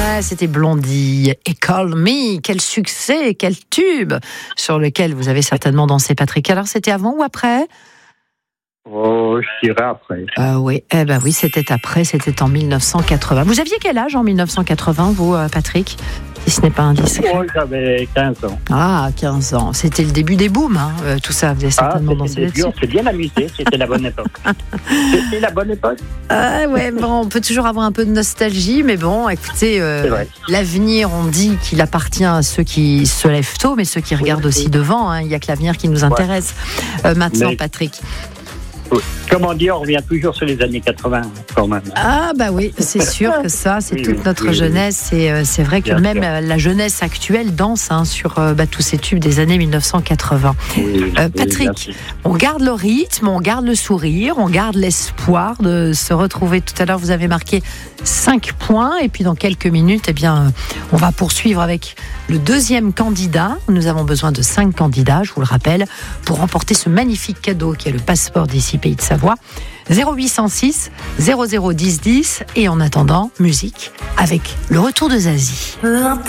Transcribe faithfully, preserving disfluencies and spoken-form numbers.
Ouais, c'était Blondie et Call Me. Quel succès, quel tube sur lequel vous avez certainement dansé, Patrick. Alors, c'était avant ou après ? Oh, je dirais après. Euh, oui, eh ben oui, c'était après, c'était en dix-neuf cent quatre-vingts. Vous aviez quel âge en dix-neuf cent quatre-vingts, vous, Patrick ? Si ce n'est pas indiscret. Oh, j'avais quinze ans. Ah, quinze ans. C'était le début des booms, hein, euh, tout ça. Vous avez certainement ah, dansé là-dessus. On s'est bien amusé, c'était la bonne époque. C'était la bonne époque. Ah ouais, bon, on peut toujours avoir un peu de nostalgie, mais bon, écoutez, euh, l'avenir, on dit qu'il appartient à ceux qui se lèvent tôt, mais ceux qui regardent oui, aussi oui. devant. Hein. Il n'y a que l'avenir qui nous intéresse ouais. euh, maintenant, mais... Patrick. Comment dire, on revient toujours sur les années quatre-vingts, quand même. Ah, bah oui, c'est sûr que ça, c'est oui, toute oui, notre oui, jeunesse. Et euh, c'est vrai que Bien même sûr. la jeunesse actuelle danse hein, sur euh, bah, tous ces tubes des années dix-neuf cent quatre-vingts. Oui, euh, Patrick, oui, on garde le rythme, on garde le sourire, on garde l'espoir de se retrouver. Tout à l'heure, vous avez marqué cinq points. Et puis, dans quelques minutes, eh bien, on va poursuivre avec le deuxième candidat. Nous avons besoin de cinq candidats, je vous le rappelle, pour remporter ce magnifique cadeau qui est le passeport d'ici Pays de Savoie. zéro huit cent six zéro zéro dix dix. Et en attendant, musique avec le retour de Zazie.